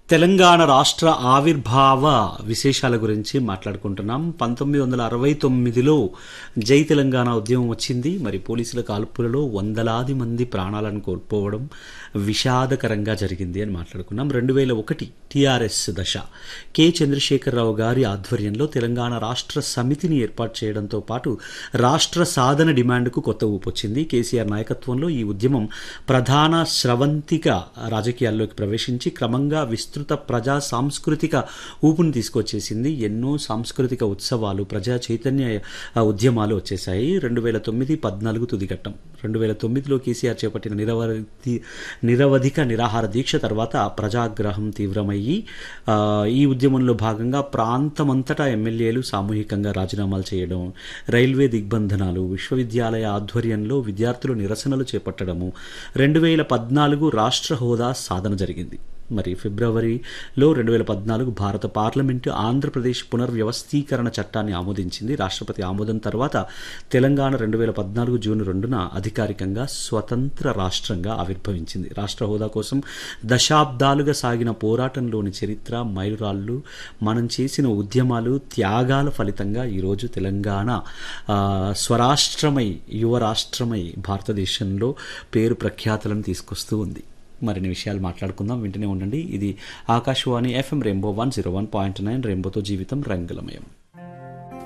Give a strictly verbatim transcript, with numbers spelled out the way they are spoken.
తెలంగాణ రాష్ట్ర ఆవిర్భావ విశేషాల గురించి మాట్లాడుకుంటున్నాం. పంతొమ్మిది వందల అరవై తొమ్మిదిలో జై తెలంగాణ ఉద్యమం వచ్చింది. మరి పోలీసుల కాల్పులలో వందలాది మంది ప్రాణాలను కోల్పోవడం విషాదకరంగా జరిగింది అని మాట్లాడుకున్నాం. రెండు వేల ఒకటి టీఆర్ఎస్ దశ కె చంద్రశేఖరరావు గారి ఆధ్వర్యంలో తెలంగాణ రాష్ట్ర సమితిని ఏర్పాటు చేయడంతో పాటు రాష్ట్ర సాధన డిమాండ్కు కొత్త ఊపొచ్చింది. కేసీఆర్ నాయకత్వంలో ఈ ఉద్యమం ప్రధాన స్రవంతిక రాజకీయాల్లోకి ప్రవేశించి క్రమంగా విస్తృత ప్రజా సాంస్కృతిక ఊపును తీసుకొచ్చేసింది. ఎన్నో సాంస్కృతిక ఉత్సవాలు, ప్రజా చైతన్య ఉద్యమాలు వచ్చేసాయి. రెండు వేల తొమ్మిది పద్నాలుగు తుదిఘట్టం. రెండు వేల తొమ్మిదిలో కేసీఆర్ చేపట్టిన నిరవధి నిరవధిక నిరాహార దీక్ష తర్వాత ప్రజాగ్రహం తీవ్రమయ్యి ఈ ఉద్యమంలో భాగంగా ప్రాంతమంతటా ఎమ్మెల్యేలు సామూహికంగా రాజీనామాలు చేయడం, రైల్వే దిగ్బంధనాలు, విశ్వవిద్యాలయ ఆధ్వర్యంలో విద్యార్థులు నిరసనలు చేపట్టడము, రెండు వేల పద్నాలుగు రాష్ట్ర హోదా సాధన జరిగింది. మరి ఫిబ్రవరిలో రెండు వేల పద్నాలుగు భారత పార్లమెంటు ఆంధ్రప్రదేశ్ పునర్వ్యవస్థీకరణ చట్టాన్ని ఆమోదించింది. రాష్ట్రపతి ఆమోదం తర్వాత తెలంగాణ రెండు వేల పద్నాలుగు జూన్ రెండున అధికారికంగా స్వతంత్ర రాష్ట్రంగా ఆవిర్భవించింది. రాష్ట్ర హోదా కోసం దశాబ్దాలుగా సాగిన పోరాటంలోని చరిత్ర, మైలురాళ్ళు, మనం చేసిన ఉద్యమాలు, త్యాగాల ఫలితంగా ఈరోజు తెలంగాణ స్వరాష్ట్రమై, యువ రాష్ట్రమై భారతదేశంలో పేరు ప్రఖ్యాతులను తీసుకొస్తూ ఉంది. మరిన్ని విషయాలు మాట్లాడుకుందాం. వింటూనే ఉండండి. ఇది Akashvani FM rainbow one zero one point nine రెయిన్బోతో జీవితం రంగులమయం.